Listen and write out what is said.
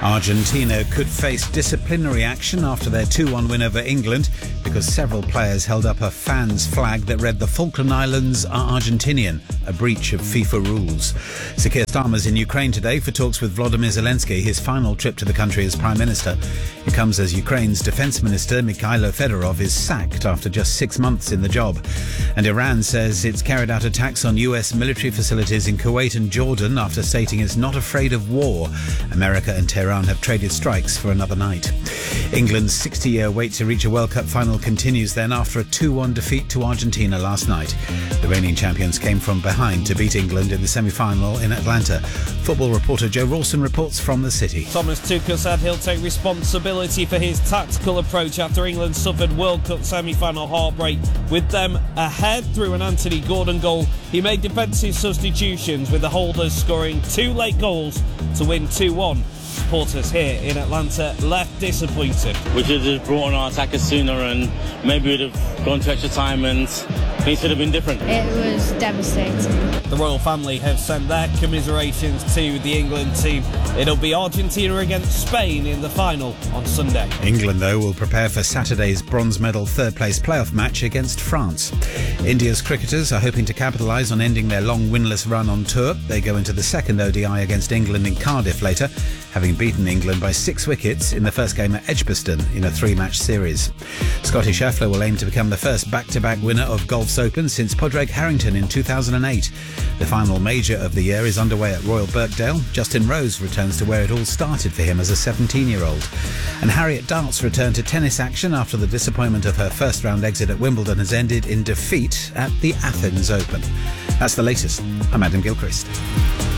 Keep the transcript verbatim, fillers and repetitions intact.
Argentina could face disciplinary action after their two one win over England because several players held up a fan's flag that read "The Falkland Islands are Argentinian," a breach of FIFA rules. Sir Keir Starmer's in Ukraine today for talks with Volodymyr Zelensky, his final trip to the country as Prime Minister. It comes as Ukraine's Defence Minister Mikhailo Fedorov is sacked after just six months in the job. And Iran says it's carried out attacks on U S military facilities in Kuwait and Jordan after stating it's not afraid of war. America and Tehran have traded strikes for another night. England's sixty-year wait to reach a World Cup final continues then after a two one defeat to Argentina last night. The reigning champions came from behind to beat England in the semi-final in Atlanta. Football reporter Joe Rawson reports from the city. Thomas Tuchel said he'll take responsibility for his tactical approach after England suffered World Cup semi-final heartbreak. With them ahead through an Anthony Gordon goal, he made defensive substitutions, with the holders scoring two late goals to win two one. Supporters here in Atlanta left disappointed. We should have brought on our attackers sooner and maybe we'd have gone to extra time and things would have been different. It was devastating. The royal family have sent their commiserations to the England team. It'll be Argentina against Spain in the final on Sunday. England, though, will prepare for Saturday's bronze medal third-place playoff match against France. India's cricketers are hoping to capitalise on ending their long winless run on tour. They go into the second O D I against England in Cardiff later, having beaten England by six wickets in the first game at Edgbaston in a three-match series. Scotty Scheffler will aim to become the first back-to-back winner of Golf's Open since Padraig Harrington in two thousand eight. The final major of the year is underway at Royal Birkdale. Justin Rose returns to where it all started for him as a seventeen-year-old. And Harriet Darts returned to tennis action after the disappointment of her first-round exit at Wimbledon has ended in defeat at the Athens Open. That's the latest. I'm Adam Gilchrist.